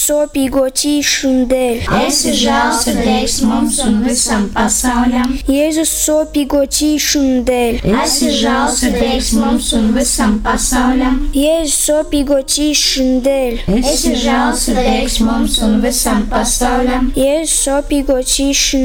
sopīgo cīšanu dēļ. Esi žēlsirdīgs mums un visam pasaulim. Jēzus sopīgo cīšanu dēļ. Esi žēlsirdīgs mums un visam pasaulim. Jēzus sopīgo cīšanu dēļ. Esi žēlsirdīgs mums un visam pasaulim. Jēzus sopīgo cīšanu